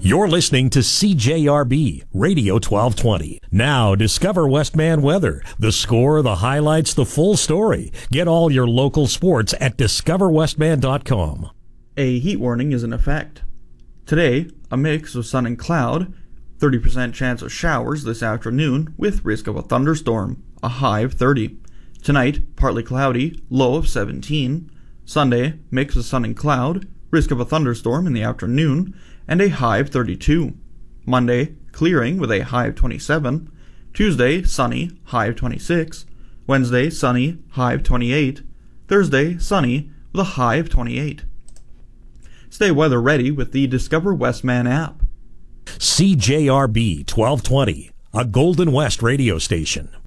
You're listening to CJRB Radio 1220. Now, discover Westman weather, the score, the highlights, the full story. Get all your local sports at discoverwestman.com. A heat warning is in effect. Today, a mix of sun and cloud, 30% chance of showers this afternoon with risk of a thunderstorm, a high of 30. Tonight, partly cloudy, low of 17. Sunday, mix of sun and cloud, risk of a thunderstorm in the afternoon, and a high of 32. Monday, clearing with a high of 27. Tuesday, sunny, high of 26. Wednesday, sunny, high of 28. Thursday, sunny, with a high of 28. Stay weather ready with the Discover Westman app. CJRB 1220, a Golden West radio station.